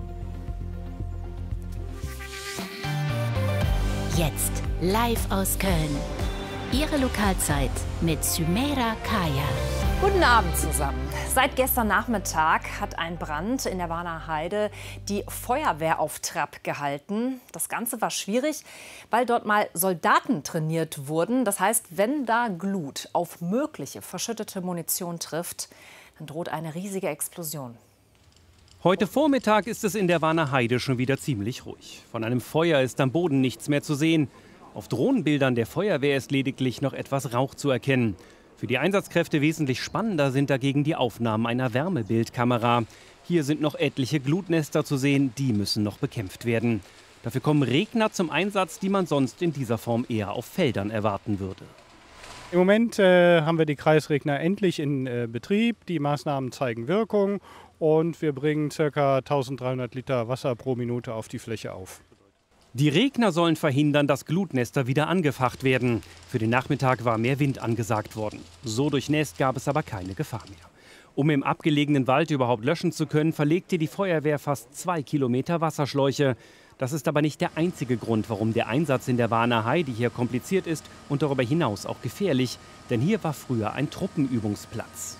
Jetzt live aus Köln. Ihre Lokalzeit mit Sümeira Kaya. Guten Abend zusammen. Seit gestern Nachmittag hat ein Brand in der Warner Heide die Feuerwehr auf Trab gehalten. Das Ganze war schwierig, weil dort mal Soldaten trainiert wurden. Das heißt, wenn da Glut auf mögliche verschüttete Munition trifft, dann droht eine riesige Explosion. Heute Vormittag ist es in der Warner Heide schon wieder ziemlich ruhig. Von einem Feuer ist am Boden nichts mehr zu sehen. Auf Drohnenbildern der Feuerwehr ist lediglich noch etwas Rauch zu erkennen. Für die Einsatzkräfte wesentlich spannender sind dagegen die Aufnahmen einer Wärmebildkamera. Hier sind noch etliche Glutnester zu sehen, die müssen noch bekämpft werden. Dafür kommen Regner zum Einsatz, die man sonst in dieser Form eher auf Feldern erwarten würde. Im Moment äh, haben wir die Kreisregner endlich in äh, Betrieb. Die Maßnahmen zeigen Wirkung und wir bringen ca. eintausenddreihundert Liter Wasser pro Minute auf die Fläche auf. Die Regner sollen verhindern, dass Glutnester wieder angefacht werden. Für den Nachmittag war mehr Wind angesagt worden. So durchnässt gab es aber keine Gefahr mehr. Um im abgelegenen Wald überhaupt löschen zu können, verlegte die Feuerwehr fast zwei Kilometer Wasserschläuche. Das ist aber nicht der einzige Grund, warum der Einsatz in der Warner Heide hier kompliziert ist und darüber hinaus auch gefährlich. Denn hier war früher ein Truppenübungsplatz.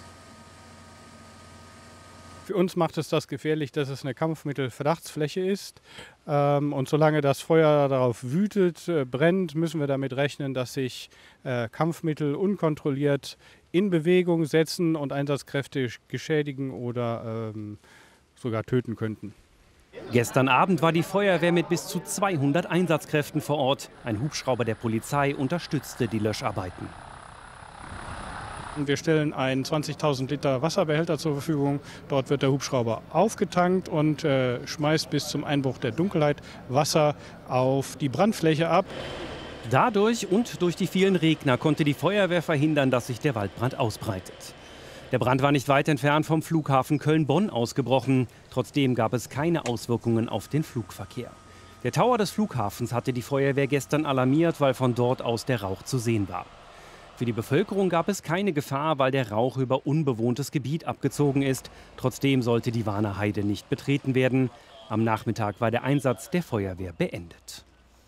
Für uns macht es das gefährlich, dass es eine Kampfmittelverdachtsfläche ist. Und solange das Feuer darauf wütet, brennt, müssen wir damit rechnen, dass sich Kampfmittel unkontrolliert in Bewegung setzen und Einsatzkräfte geschädigen oder sogar töten könnten. Gestern Abend war die Feuerwehr mit bis zu zweihundert Einsatzkräften vor Ort. Ein Hubschrauber der Polizei unterstützte die Löscharbeiten. Wir stellen einen zwanzigtausend Liter Wasserbehälter zur Verfügung. Dort wird der Hubschrauber aufgetankt und äh, schmeißt bis zum Einbruch der Dunkelheit Wasser auf die Brandfläche ab. Dadurch und durch die vielen Regner konnte die Feuerwehr verhindern, dass sich der Waldbrand ausbreitet. Der Brand war nicht weit entfernt vom Flughafen Köln-Bonn ausgebrochen. Trotzdem gab es keine Auswirkungen auf den Flugverkehr. Der Tower des Flughafens hatte die Feuerwehr gestern alarmiert, weil von dort aus der Rauch zu sehen war. Für die Bevölkerung gab es keine Gefahr, weil der Rauch über unbewohntes Gebiet abgezogen ist. Trotzdem sollte die Warner Heide nicht betreten werden. Am Nachmittag war der Einsatz der Feuerwehr beendet.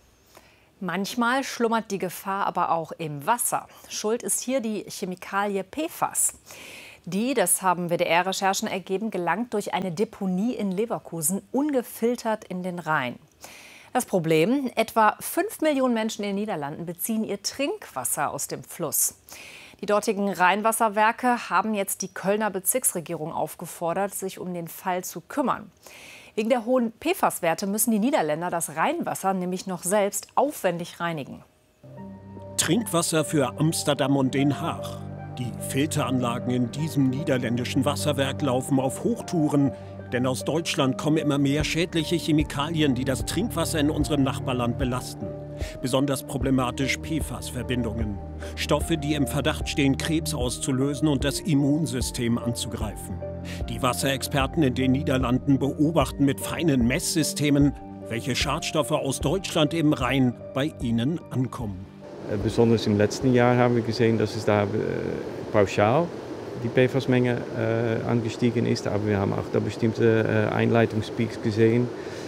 Manchmal schlummert die Gefahr aber auch im Wasser. Schuld ist hier die Chemikalie P F A S. Die, das haben W D R-Recherchen ergeben, gelangt durch eine Deponie in Leverkusen ungefiltert in den Rhein. Das Problem: Etwa fünf Millionen Menschen in den Niederlanden beziehen ihr Trinkwasser aus dem Fluss. Die dortigen Rheinwasserwerke haben jetzt die Kölner Bezirksregierung aufgefordert, sich um den Fall zu kümmern. Wegen der hohen P F A S-Werte müssen die Niederländer das Rheinwasser nämlich noch selbst aufwendig reinigen. Trinkwasser für Amsterdam und Den Haag. Die Filteranlagen in diesem niederländischen Wasserwerk laufen auf Hochtouren. Denn aus Deutschland kommen immer mehr schädliche Chemikalien, die das Trinkwasser in unserem Nachbarland belasten. Besonders problematisch P F A S-Verbindungen. Stoffe, die im Verdacht stehen, Krebs auszulösen und das Immunsystem anzugreifen. Die Wasserexperten in den Niederlanden beobachten mit feinen Messsystemen, welche Schadstoffe aus Deutschland im Rhein bei ihnen ankommen. Besonders im letzten Jahr haben wir gesehen, dass es da äh, pauschal die P F A S-Menge äh, angestiegen ist. Aber wir haben auch da bestimmte äh, Einleitungspeaks gesehen,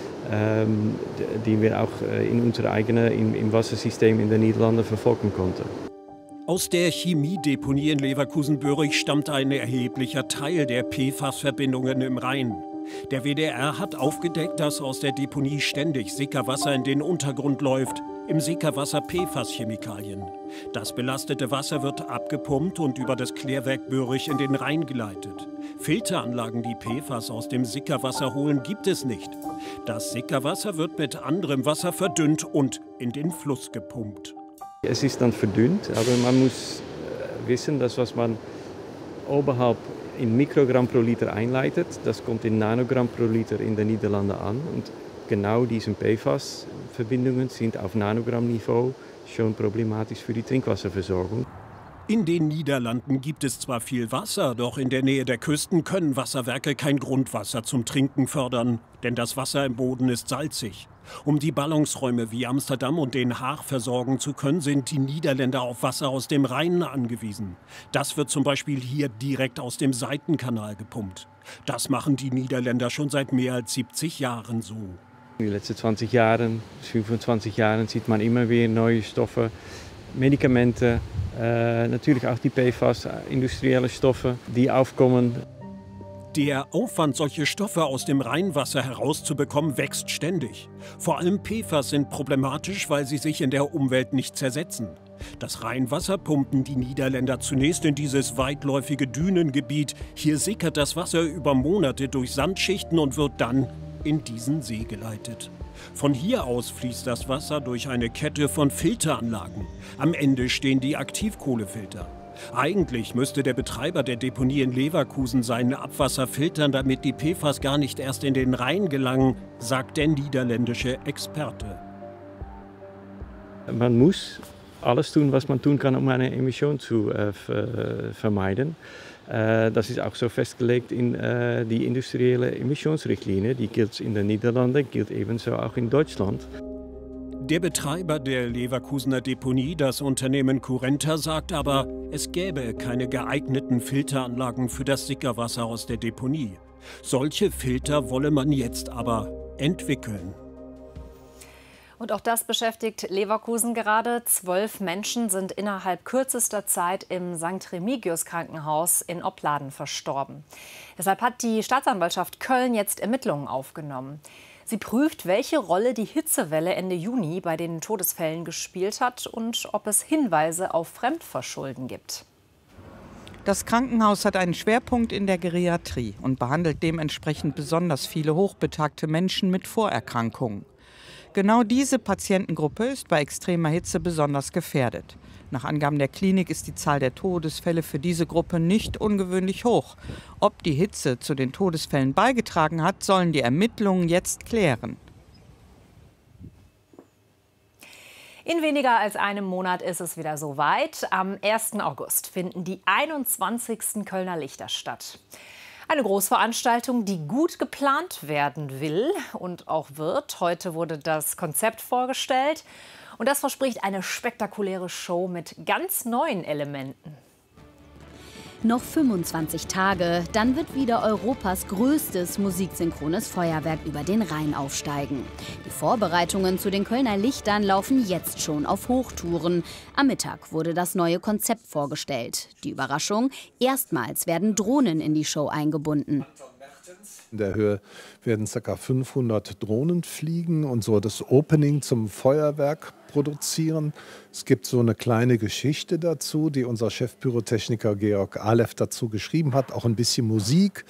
ähm, die wir auch äh, in unser eigenen im, im Wassersystem in den Niederlanden verfolgen konnten. Aus der Chemiedeponie in Leverkusen-Börich stammt ein erheblicher Teil der P F A S-Verbindungen im Rhein. Der W D R hat aufgedeckt, dass aus der Deponie ständig Sickerwasser in den Untergrund läuft. Im Sickerwasser P F A S-Chemikalien. Das belastete Wasser wird abgepumpt und über das Klärwerk Börich in den Rhein geleitet. Filteranlagen, die P F A S aus dem Sickerwasser holen, gibt es nicht. Das Sickerwasser wird mit anderem Wasser verdünnt und in den Fluss gepumpt. Es ist dann verdünnt, aber man muss wissen, dass was man oberhalb in Mikrogramm pro Liter einleitet, das kommt in Nanogramm pro Liter in den Niederlanden an. Und genau diese P F A S-Verbindungen sind auf Nanogrammniveau schon problematisch für die Trinkwasserversorgung. In den Niederlanden gibt es zwar viel Wasser, doch in der Nähe der Küsten können Wasserwerke kein Grundwasser zum Trinken fördern, denn das Wasser im Boden ist salzig. Um die Ballungsräume wie Amsterdam und Den Haag versorgen zu können, sind die Niederländer auf Wasser aus dem Rhein angewiesen. Das wird zum Beispiel hier direkt aus dem Seitenkanal gepumpt. Das machen die Niederländer schon seit mehr als siebzig Jahren so. In den letzten zwanzig Jahren, fünfundzwanzig Jahren sieht man immer wieder neue Stoffe, Medikamente, äh, natürlich auch die P F A S, industrielle Stoffe, die aufkommen. Der Aufwand, solche Stoffe aus dem Rheinwasser herauszubekommen, wächst ständig. Vor allem P F A S sind problematisch, weil sie sich in der Umwelt nicht zersetzen. Das Rheinwasser pumpen die Niederländer zunächst in dieses weitläufige Dünengebiet. Hier sickert das Wasser über Monate durch Sandschichten und wird dann in diesen See geleitet. Von hier aus fließt das Wasser durch eine Kette von Filteranlagen. Am Ende stehen die Aktivkohlefilter. Eigentlich müsste der Betreiber der Deponie in Leverkusen seine Abwasser filtern, damit die P F A S gar nicht erst in den Rhein gelangen, sagt der niederländische Experte. Man muss alles tun, was man tun kann, um eine Emission zu äh, vermeiden. Äh, das ist auch so festgelegt in äh, die industrielle Emissionsrichtlinie. Die gilt in den Niederlanden, gilt ebenso auch in Deutschland. Der Betreiber der Leverkusener Deponie, das Unternehmen Currenta, sagt aber, es gäbe keine geeigneten Filteranlagen für das Sickerwasser aus der Deponie. Solche Filter wolle man jetzt aber entwickeln. Und auch das beschäftigt Leverkusen gerade. Zwölf Menschen sind innerhalb kürzester Zeit im Sankt Remigius Krankenhaus in Opladen verstorben. Deshalb hat die Staatsanwaltschaft Köln jetzt Ermittlungen aufgenommen. Sie prüft, welche Rolle die Hitzewelle Ende Juni bei den Todesfällen gespielt hat und ob es Hinweise auf Fremdverschulden gibt. Das Krankenhaus hat einen Schwerpunkt in der Geriatrie und behandelt dementsprechend besonders viele hochbetagte Menschen mit Vorerkrankungen. Genau diese Patientengruppe ist bei extremer Hitze besonders gefährdet. Nach Angaben der Klinik ist die Zahl der Todesfälle für diese Gruppe nicht ungewöhnlich hoch. Ob die Hitze zu den Todesfällen beigetragen hat, sollen die Ermittlungen jetzt klären. In weniger als einem Monat ist es wieder soweit. Am ersten August finden die einundzwanzigsten Kölner Lichter statt. Eine Großveranstaltung, die gut geplant werden will und auch wird. Heute wurde das Konzept vorgestellt. Und das verspricht eine spektakuläre Show mit ganz neuen Elementen. Noch fünfundzwanzig Tage, dann wird wieder Europas größtes musiksynchrones Feuerwerk über den Rhein aufsteigen. Die Vorbereitungen zu den Kölner Lichtern laufen jetzt schon auf Hochtouren. Am Mittag wurde das neue Konzept vorgestellt. Die Überraschung: erstmals werden Drohnen in die Show eingebunden. In der Höhe werden ca. fünfhundert Drohnen fliegen und so das Opening zum Feuerwerk produzieren. Es gibt so eine kleine Geschichte dazu, die unser Chefpyrotechniker Georg Alev dazu geschrieben hat, auch ein bisschen Musik.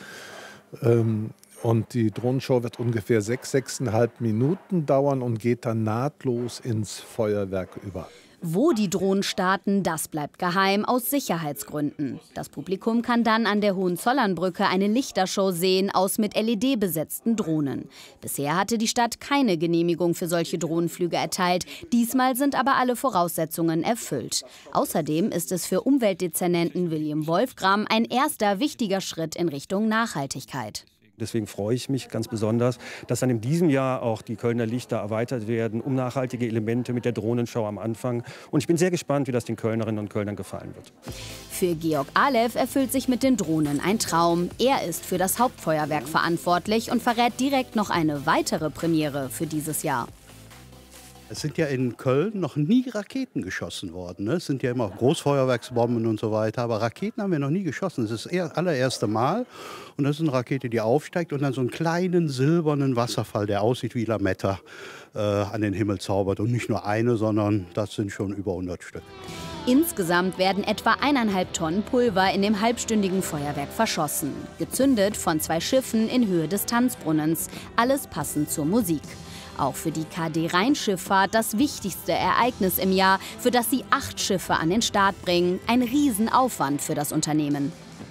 Und die Drohnenshow wird ungefähr sechs, sechseinhalb Minuten dauern und geht dann nahtlos ins Feuerwerk über. Wo die Drohnen starten, das bleibt geheim aus Sicherheitsgründen. Das Publikum kann dann an der Hohenzollernbrücke eine Lichtershow sehen aus mit L E D besetzten Drohnen. Bisher hatte die Stadt keine Genehmigung für solche Drohnenflüge erteilt. Diesmal sind aber alle Voraussetzungen erfüllt. Außerdem ist es für Umweltdezernenten William Wolfgram ein erster wichtiger Schritt in Richtung Nachhaltigkeit. Deswegen freue ich mich ganz besonders, dass dann in diesem Jahr auch die Kölner Lichter erweitert werden um nachhaltige Elemente mit der Drohnenshow am Anfang. Und ich bin sehr gespannt, wie das den Kölnerinnen und Kölnern gefallen wird. Für Georg Alev erfüllt sich mit den Drohnen ein Traum. Er ist für das Hauptfeuerwerk verantwortlich und verrät direkt noch eine weitere Premiere für dieses Jahr. Es sind ja in Köln noch nie Raketen geschossen worden. Es sind ja immer Großfeuerwerksbomben und so weiter. Aber Raketen haben wir noch nie geschossen. Das ist das allererste Mal. Und das ist eine Rakete, die aufsteigt und dann so einen kleinen silbernen Wasserfall, der aussieht wie Lametta, äh, an den Himmel zaubert. Und nicht nur eine, sondern das sind schon über hundert Stück. Insgesamt werden etwa eineinhalb Tonnen Pulver in dem halbstündigen Feuerwerk verschossen. Gezündet von zwei Schiffen in Höhe des Tanzbrunnens. Alles passend zur Musik. Auch für die K D-Rheinschifffahrt das wichtigste Ereignis im Jahr, für das sie acht Schiffe an den Start bringen. Ein Riesenaufwand für das Unternehmen.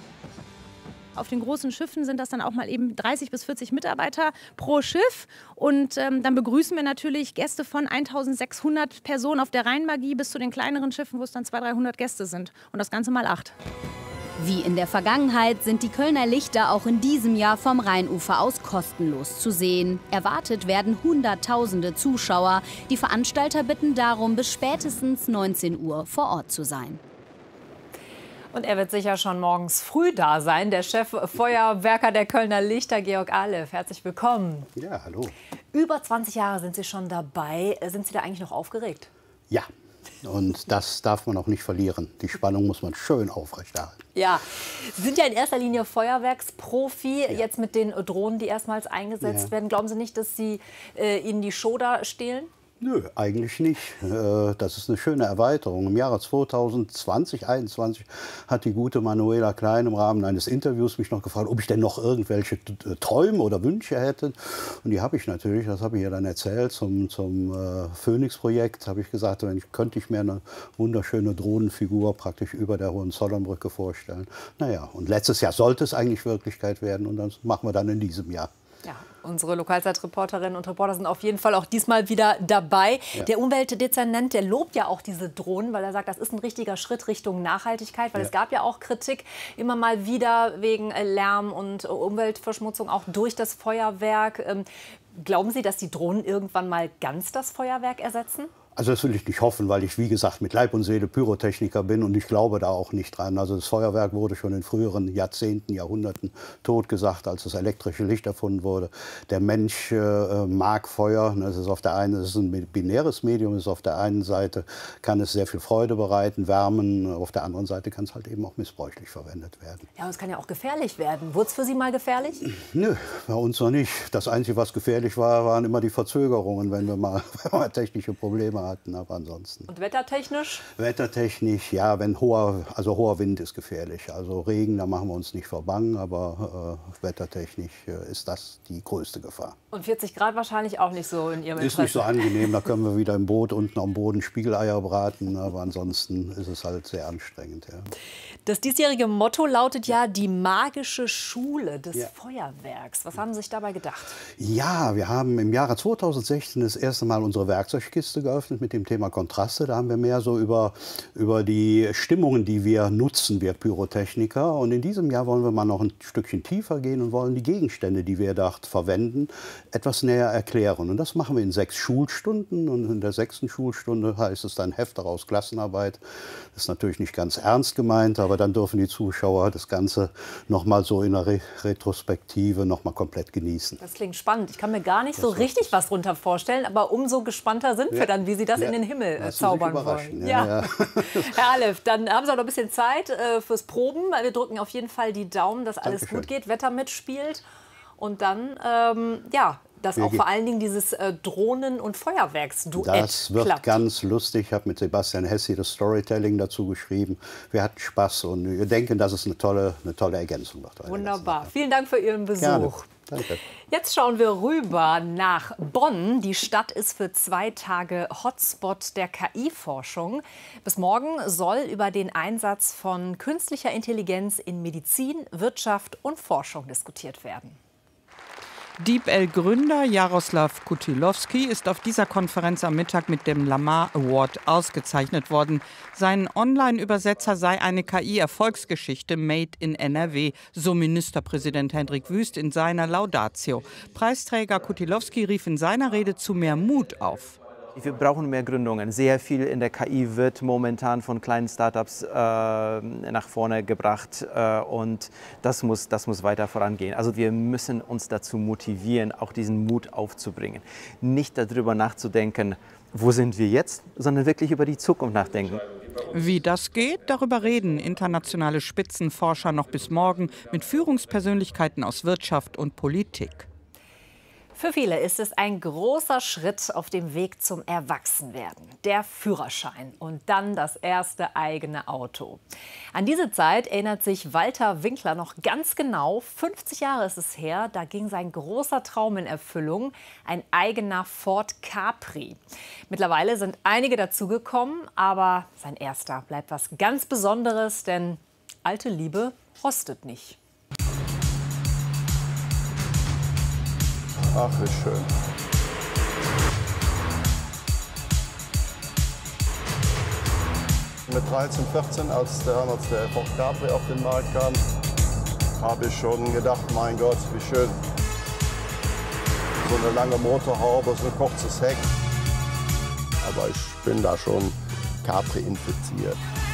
Auf den großen Schiffen sind das dann auch mal eben dreißig bis vierzig Mitarbeiter pro Schiff. Und ähm, dann begrüßen wir natürlich Gäste von eintausendsechshundert Personen auf der Rheinmagie bis zu den kleineren Schiffen, wo es dann zweihundert, dreihundert Gäste sind. Und das Ganze mal acht. Wie in der Vergangenheit sind die Kölner Lichter auch in diesem Jahr vom Rheinufer aus kostenlos zu sehen. Erwartet werden Hunderttausende Zuschauer. Die Veranstalter bitten darum, bis spätestens neunzehn Uhr vor Ort zu sein. Und er wird sicher schon morgens früh da sein, der Cheffeuerwerker der Kölner Lichter, Georg Alev. Herzlich willkommen. Ja, hallo. Über zwanzig Jahre sind Sie schon dabei. Sind Sie da eigentlich noch aufgeregt? Ja. Und das darf man auch nicht verlieren. Die Spannung muss man schön aufrechterhalten. Ja, Sie sind ja in erster Linie Feuerwerksprofi. Ja. Jetzt mit den Drohnen, die erstmals eingesetzt ja. werden. Glauben Sie nicht, dass Sie äh, Ihnen die Show da stehlen? Nö, eigentlich nicht. Das ist eine schöne Erweiterung. Im Jahre zweitausendzwanzig, einundzwanzig hat die gute Manuela Klein im Rahmen eines Interviews mich noch gefragt, ob ich denn noch irgendwelche Träume oder Wünsche hätte. Und die habe ich natürlich, das habe ich ihr dann erzählt, zum, zum äh, Phoenix-Projekt habe ich gesagt, wenn ich, könnte ich mir eine wunderschöne Drohnenfigur praktisch über der Hohenzollernbrücke vorstellen. Naja, und letztes Jahr sollte es eigentlich Wirklichkeit werden und das machen wir dann in diesem Jahr. Ja, unsere Lokalzeitreporterinnen und Reporter sind auf jeden Fall auch diesmal wieder dabei. Ja. Der Umweltdezernent, der lobt ja auch diese Drohnen, weil er sagt, das ist ein richtiger Schritt Richtung Nachhaltigkeit. Weil ja. es gab ja auch Kritik immer mal wieder wegen Lärm und Umweltverschmutzung, auch durch das Feuerwerk. Ähm, glauben Sie, dass die Drohnen irgendwann mal ganz das Feuerwerk ersetzen? Also das will ich nicht hoffen, weil ich, wie gesagt, mit Leib und Seele Pyrotechniker bin und ich glaube da auch nicht dran. Also das Feuerwerk wurde schon in früheren Jahrzehnten, Jahrhunderten totgesagt, als das elektrische Licht erfunden wurde. Der Mensch äh, mag Feuer. Das ist auf der einen, das ist ein binäres Medium, das ist auf der einen Seite kann es sehr viel Freude bereiten, wärmen. Auf der anderen Seite kann es halt eben auch missbräuchlich verwendet werden. Ja, und es kann ja auch gefährlich werden. Wurde es für Sie mal gefährlich? Nö, bei uns noch nicht. Das Einzige, was gefährlich war, waren immer die Verzögerungen, wenn wir mal, wenn wir mal technische Probleme hatten. Aber ansonsten. Und wettertechnisch? Wettertechnisch, ja, wenn hoher, also hoher Wind ist gefährlich. Also Regen, da machen wir uns nicht vor Bangen, aber äh, wettertechnisch äh, ist das die größte Gefahr. Und vierzig Grad wahrscheinlich auch nicht so in Ihrem Interesse? Ist nicht so angenehm, da können wir wieder im Boot unten am Boden Spiegeleier braten, aber ansonsten ist es halt sehr anstrengend. Ja. Das diesjährige Motto lautet ja die magische Schule des ja. Feuerwerks. Was haben Sie sich dabei gedacht? Ja, wir haben im Jahre zweitausendsechzehn das erste Mal unsere Werkzeugkiste geöffnet beschäftigt mit dem Thema Kontraste. Da haben wir mehr so über, über die Stimmungen, die wir nutzen, wir Pyrotechniker. Und in diesem Jahr wollen wir mal noch ein Stückchen tiefer gehen und wollen die Gegenstände, die wir dort verwenden, etwas näher erklären. Und das machen wir in sechs Schulstunden. Und in der sechsten Schulstunde heißt es dann Heft daraus Klassenarbeit. Das ist natürlich nicht ganz ernst gemeint, aber dann dürfen die Zuschauer das Ganze noch mal so in der Re Retrospektive noch mal komplett genießen. Das klingt spannend. Ich kann mir gar nicht so richtig was drunter vorstellen, aber umso gespannter sind wir ja. dann, wie Sie das ja. in den Himmel äh, zaubern wollen. Ja, ja. Ja. Herr Alev, dann haben Sie auch noch ein bisschen Zeit äh, fürs Proben. Wir drücken auf jeden Fall die Daumen, dass alles Dankeschön. Gut geht, Wetter mitspielt und dann, ähm, ja, dass auch vor allen Dingen dieses äh, Drohnen- und Feuerwerksduett Das wird klappt. ganz lustig. Ich habe mit Sebastian Hessi das Storytelling dazu geschrieben. Wir hatten Spaß und wir denken, dass es eine tolle, eine tolle Ergänzung wird. Wunderbar. Vielen Dank für Ihren Besuch. Gerne. Danke. Jetzt schauen wir rüber nach Bonn. Die Stadt ist für zwei Tage Hotspot der K I-Forschung. Bis morgen soll über den Einsatz von künstlicher Intelligenz in Medizin, Wirtschaft und Forschung diskutiert werden. DeepL-Gründer Jaroslav Kutilowski ist auf dieser Konferenz am Mittag mit dem Lamar Award ausgezeichnet worden. Sein Online-Übersetzer sei eine K I-Erfolgsgeschichte made in N R W, so Ministerpräsident Hendrik Wüst in seiner Laudatio. Preisträger Kutilowski rief in seiner Rede zu mehr Mut auf. Wir brauchen mehr Gründungen. Sehr viel in der K I wird momentan von kleinen Startups äh, nach vorne gebracht äh, und das muss, das muss weiter vorangehen. Also wir müssen uns dazu motivieren, auch diesen Mut aufzubringen. Nicht darüber nachzudenken, wo sind wir jetzt, sondern wirklich über die Zukunft nachdenken. Wie das geht, darüber reden internationale Spitzenforscher noch bis morgen mit Führungspersönlichkeiten aus Wirtschaft und Politik. Für viele ist es ein großer Schritt auf dem Weg zum Erwachsenwerden. Der Führerschein und dann das erste eigene Auto. An diese Zeit erinnert sich Walter Winkler noch ganz genau. fünfzig Jahre ist es her, da ging sein großer Traum in Erfüllung. Ein eigener Ford Capri. Mittlerweile sind einige dazugekommen, aber sein erster bleibt was ganz Besonderes, denn alte Liebe rostet nicht. Ach, wie schön. Mit dreizehn, vierzehn, als der, als der Ford Capri auf den Markt kam, habe ich schon gedacht, mein Gott, wie schön. So eine lange Motorhaube, so ein kurzes Heck. Aber ich bin da schon Capri infiziert.